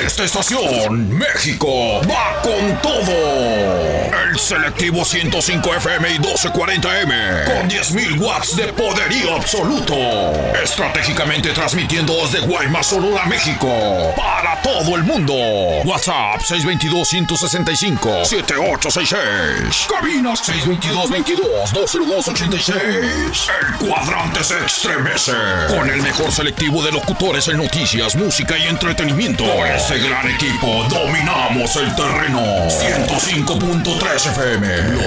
esta estación, México va con todo. El selectivo 105 FM y 1240M con 10.000 watts de poderío absoluto. Estratégicamente transmitiendo desde Guaymas, Sonora, México para todo el mundo. WhatsApp 622-165-7866. Cabinas 622-22-202-86. El cuadrante se estremece con el mejor selectivo de locutores en noticias, música y entretenimiento. Con este gran equipo dominamos el terreno. 105.3 FM.